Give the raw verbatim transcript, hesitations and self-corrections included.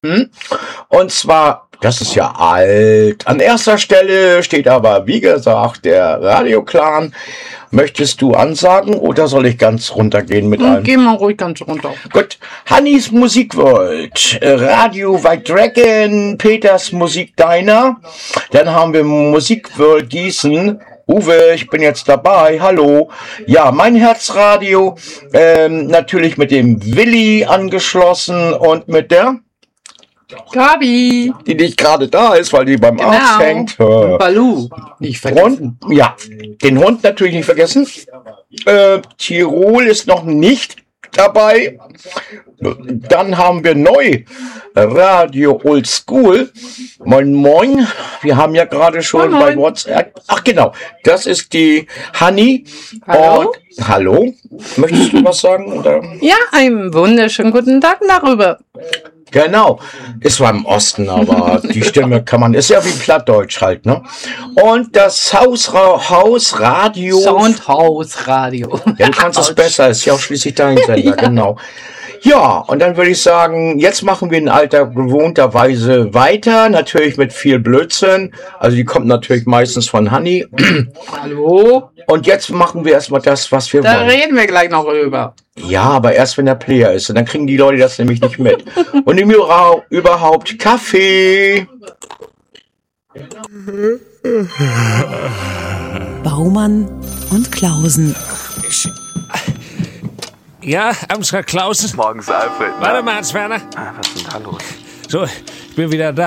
Hm? Und zwar, das ist ja alt. An erster Stelle steht aber, wie gesagt, der Radio-Clan. Möchtest du ansagen oder soll ich ganz runtergehen mit allem? Geh mal ruhig ganz runter. Gut. Hannis Musikworld, Radio White Dragon, Peters Musik Diner. Dann haben wir Musikworld Gießen. Uwe, ich bin jetzt dabei, hallo. Ja, mein Herzradio, ähm, natürlich mit dem Willi angeschlossen und mit der Gabi. Die nicht gerade da ist, weil die beim Genau. Arzt hängt. Und Balu. Nicht vergessen. Und, ja, den Hund natürlich nicht vergessen. Äh, Tirol ist noch nicht dabei. Dann haben wir neu Radio Old School. Moin Moin. Wir haben ja gerade schon Moin, bei moin. WhatsApp. Ach genau, das ist die Hanni. Hallo. Und, hallo. Möchtest du was sagen? Oder? Ja, einen wunderschönen guten Tag darüber. Genau, ist zwar im Osten, aber die Stimme kann man, ist ja wie Plattdeutsch halt, ne? Und das Hausra Hausradio. Soundhausradio. Ja, du kannst es besser, ist ja auch schließlich dein Sender, ja. Genau. Ja, und dann würde ich sagen, jetzt machen wir in alter gewohnter Weise weiter, natürlich mit viel Blödsinn. Also die kommt natürlich meistens von Hanni. Hallo. Und jetzt machen wir erstmal das, was wir Da wollen. reden wir gleich noch rüber. Ja, aber erst wenn der Player ist. Und dann kriegen die Leute das nämlich nicht mit. Und im Ura- überhaupt Kaffee. Baumann und Klausen. Ja, Amsler Klausen. Morgens, Alfred. Warte mal, Hans Werner. Ah, was ist denn da los? So, ich bin wieder da.